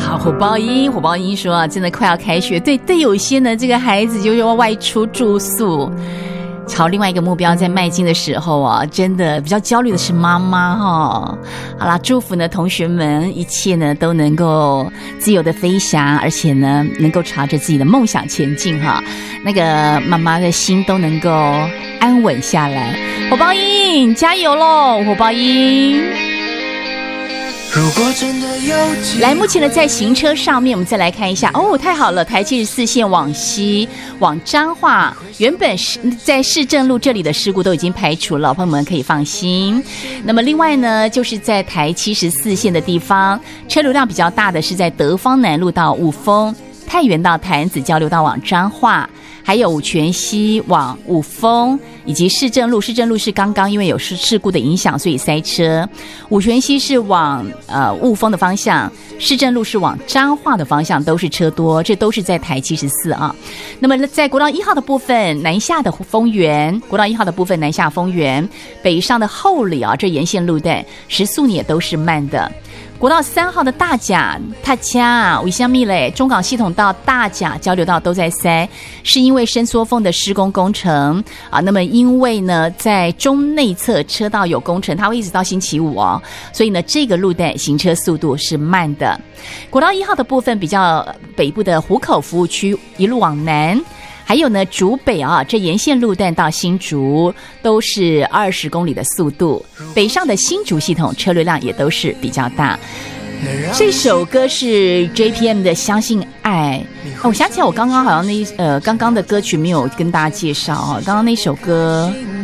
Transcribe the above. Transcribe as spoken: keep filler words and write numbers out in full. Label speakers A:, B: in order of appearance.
A: 好，火爆音，火爆音说啊，真的快要开学，对对，有些呢，这个孩子就要外出住宿，朝另外一个目标在迈进的时候啊，真的比较焦虑的是妈妈哈、哦。好啦，祝福呢同学们一切呢都能够自由的飞翔，而且呢能够朝着自己的梦想前进哈。那个妈妈的心都能够安稳下来。火爆音，加油喽！火爆音。如果真的有来，目前呢在行车上面，我们再来看一下哦，太好了，台七十四线往西往彰化，原本是在市政路这里的事故都已经排除了，朋友们可以放心。那么另外呢，就是在台七十四线的地方，车流量比较大的是在德芳南路到雾峰，太原到潭子交流道往彰化，还有五权西往雾峰，以及市政路。市政路是刚刚因为有事故的影响，所以塞车。五权西是往呃雾峰的方向，市政路是往彰化的方向，都是车多，这都是在台七十四啊。那么在国道一号的部分，南下的丰原，国道一号的部分南下丰原，北上的后里啊，这沿线路段时速也都是慢的。国道三号的大甲、塔加、维香蜜嘞，中港系统到大甲交流道都在塞，是因为伸缩缝的施工工程啊。那么因为呢，在中内侧车道有工程，它会一直到星期五哦，所以呢，这个路段行车速度是慢的。国道一号的部分比较北部的湖口服务区一路往南。还有呢，竹北啊，这沿线路段到新竹都是二十公里的速度，北上的新竹系统车流量也都是比较大。这首歌是 J P M 的《相信爱》哦，我想起来，我刚刚好像那呃刚刚的歌曲没有跟大家介绍啊，刚刚那首歌